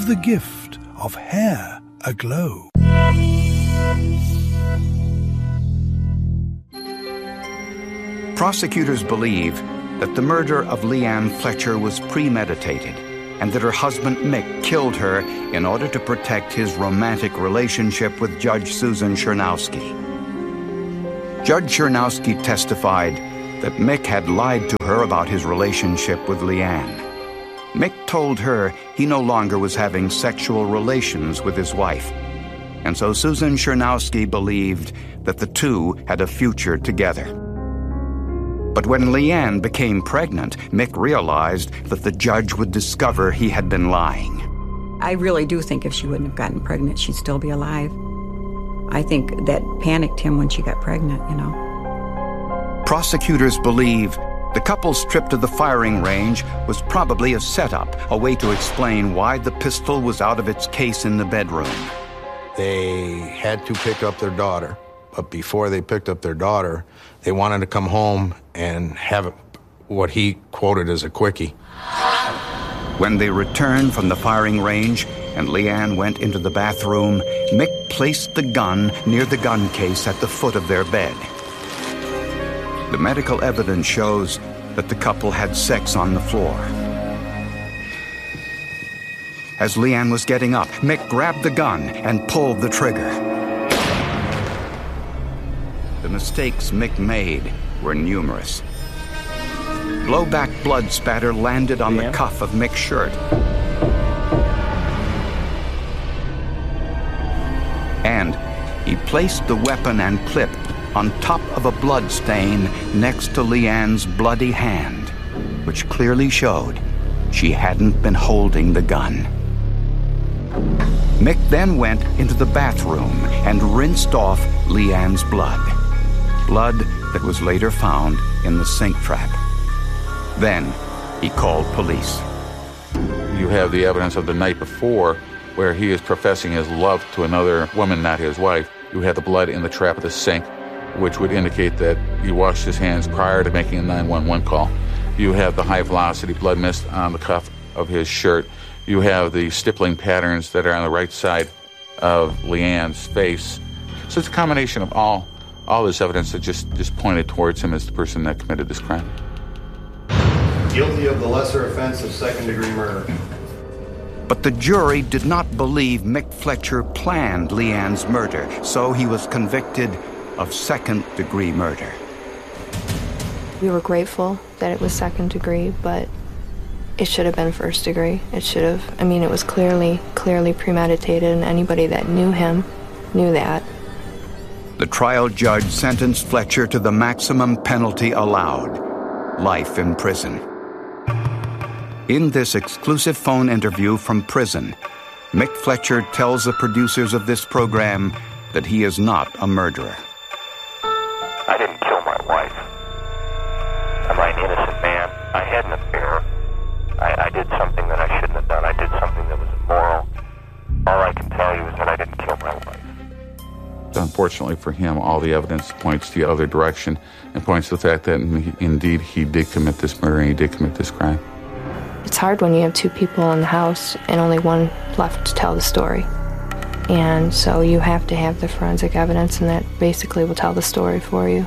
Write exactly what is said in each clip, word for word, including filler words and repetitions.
leave the gift of hair aglow. Prosecutors believe that the murder of Leanne Fletcher was premeditated and that her husband Mick killed her in order to protect his romantic relationship with Judge Susan Chernowski. Judge Chernowski testified that Mick had lied to her about his relationship with Leanne. Mick told her he no longer was having sexual relations with his wife, and so Susan Chernowski believed that the two had a future together. But when Leanne became pregnant, Mick realized that the judge would discover he had been lying. I really do think if she wouldn't have gotten pregnant, she'd still be alive. I think that panicked him when she got pregnant, you know. Prosecutors believe the couple's trip to the firing range was probably a setup, a way to explain why the pistol was out of its case in the bedroom. They had to pick up their daughter, but before they picked up their daughter, they wanted to come home and have what he quoted as a quickie. When they returned from the firing range and Leanne went into the bathroom, Mick placed the gun near the gun case at the foot of their bed. The medical evidence shows that the couple had sex on the floor. As Leanne was getting up, Mick grabbed the gun and pulled the trigger. The mistakes Mick made were numerous. Blowback blood spatter landed on the cuff of Mick's shirt. And he placed the weapon and clip on top of a blood stain next to Leanne's bloody hand, which clearly showed she hadn't been holding the gun. Mick then went into the bathroom and rinsed off Leanne's blood. Blood that was later found in the sink trap. Then he called police. You have the evidence of the night before where he is professing his love to another woman, not his wife. You had the blood in the trap of the sink, which would indicate that he washed his hands prior to making a nine one one call. You have the high-velocity blood mist on the cuff of his shirt. You have the stippling patterns that are on the right side of Leanne's face. So it's a combination of all all this evidence that just, just pointed towards him as the person that committed this crime. Guilty of the lesser offense of second-degree murder. But the jury did not believe Mick Fletcher planned Leanne's murder, so he was convicted of second-degree murder. We were grateful that it was second degree, but it should have been first degree. It should have, I mean, it was clearly, clearly premeditated, and anybody that knew him knew that. The trial judge sentenced Fletcher to the maximum penalty allowed, life in prison. In this exclusive phone interview from prison, Mick Fletcher tells the producers of this program that he is not a murderer. I didn't kill my wife. Am I an innocent man? I had an affair. I, I did something that I shouldn't have done. I did something that was immoral. All I can tell you is that I didn't kill my wife. Unfortunately for him, all the evidence points the other direction and points to the fact that indeed he did commit this murder and he did commit this crime. It's hard when you have two people in the house and only one left to tell the story. And so you have to have the forensic evidence, and that basically will tell the story for you.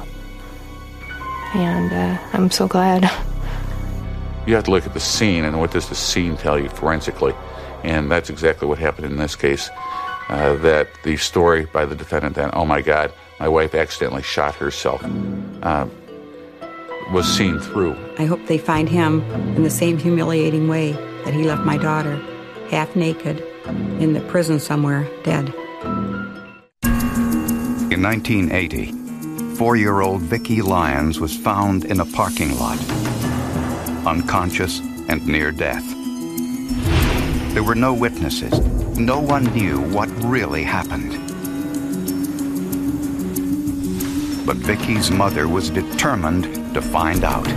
And uh, I'm so glad. You have to look at the scene, and what does the scene tell you forensically? And that's exactly what happened in this case. Uh, that the story by the defendant that, oh my God, my wife accidentally shot herself, uh, was seen through. I hope they find him in the same humiliating way that he left my daughter, half naked, in the prison somewhere, dead. In nineteen eighty, four-year-old Vicki Lyons was found in a parking lot, unconscious and near death. There were no witnesses. No one knew what really happened. But Vicki's mother was determined to find out.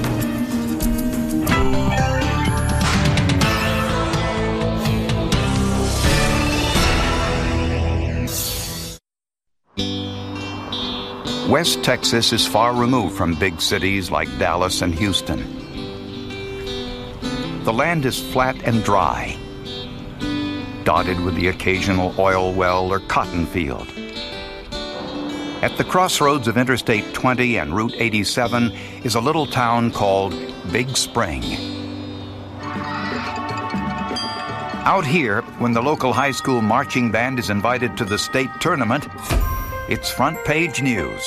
West Texas is far removed from big cities like Dallas and Houston. The land is flat and dry. dotted with the occasional oil well or cotton field. At the crossroads of Interstate twenty and Route eighty-seven is a little town called Big Spring. Out here, when the local high school marching band is invited to the state tournament, it's front page news.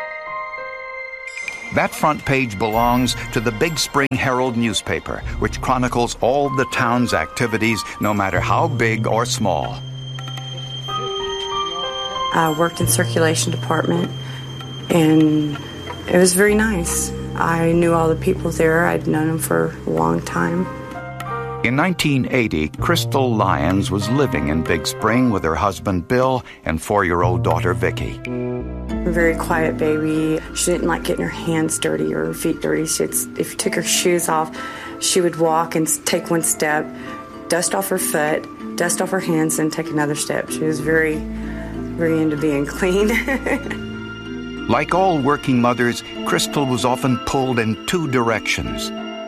That front page belongs to the Big Spring Herald newspaper, which chronicles all the town's activities, no matter how big or small. I worked in circulation department, and it was very nice. I knew all the people there. I'd known them for a long time. In nineteen eighty, Crystal Lyons was living in Big Spring with her husband Bill and four-year-old daughter Vicki. A very quiet baby. She didn't like getting her hands dirty or her feet dirty. She'd, if you took her shoes off, she would walk and take one step, dust off her foot, dust off her hands, and take another step. She was very, very into being clean. Like all working mothers, Crystal was often pulled in two directions.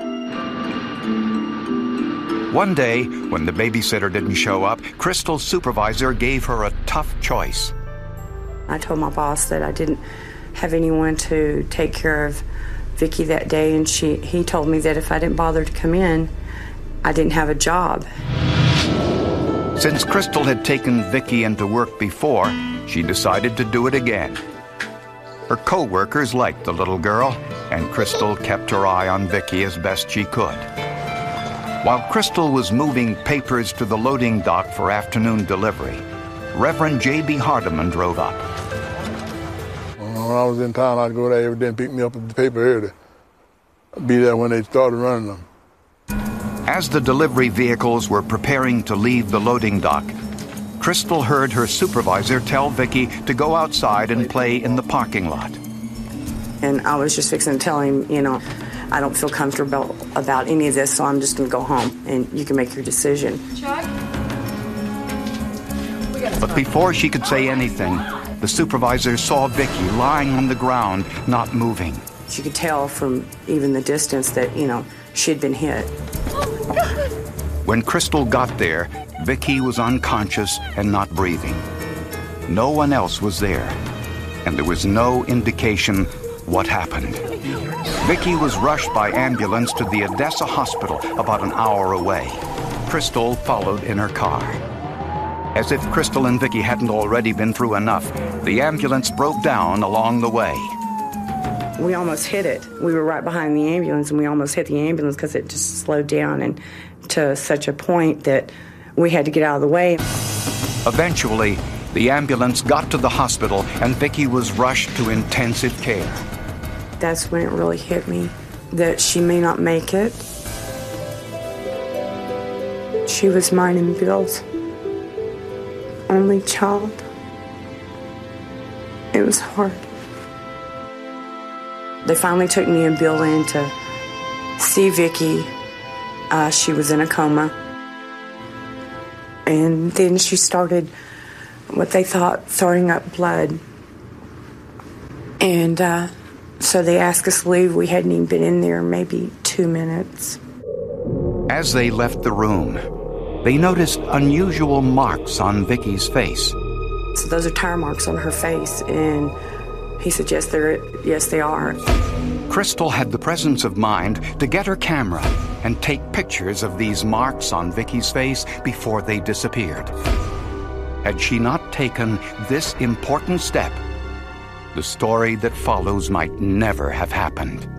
One day, when the babysitter didn't show up, Crystal's supervisor gave her a tough choice. I told my boss that I didn't have anyone to take care of Vicki that day, and she he told me that if I didn't bother to come in, I didn't have a job. Since Crystal had taken Vicki into work before, she decided to do it again. Her co-workers liked the little girl, and Crystal kept her eye on Vicki as best she could. While Crystal was moving papers to the loading dock for afternoon delivery, Reverend J B Hardiman drove up. When I was in town, I'd go there every day and pick me up the paper here to be there when they started running them. As the delivery vehicles were preparing to leave the loading dock, Crystal heard her supervisor tell Vicki to go outside and play in the parking lot. And I was just fixing to tell him, you know, I don't feel comfortable about any of this, so I'm just going to go home, and you can make your decision. Chuck? But before she could say anything, the supervisor saw Vicki lying on the ground, not moving. She could tell from even the distance that, you know, she had been hit. When Crystal got there, Vicki was unconscious and not breathing. No one else was there, and there was no indication what happened. Vicki was rushed by ambulance to the Odessa Hospital about an hour away. Crystal followed in her car. As if Crystal and Vicki hadn't already been through enough, the ambulance broke down along the way. We almost hit it. We were right behind the ambulance, and we almost hit the ambulance because it just slowed down and to such a point that we had to get out of the way. Eventually, the ambulance got to the hospital, and Vicki was rushed to intensive care. That's when it really hit me that she may not make it. She was mine and Bill's only child. It was hard. They finally took me and Bill in to see Vicki. Uh, she was in a coma. And then she started what they thought throwing up blood. And uh, so they asked us to leave. We hadn't even been in there maybe two minutes. As they left the room, they noticed unusual marks on Vicki's face. So those are tire marks on her face, and he said, yes, they're, yes, they are. Crystal had the presence of mind to get her camera and take pictures of these marks on Vicki's face before they disappeared. Had she not taken this important step, the story that follows might never have happened.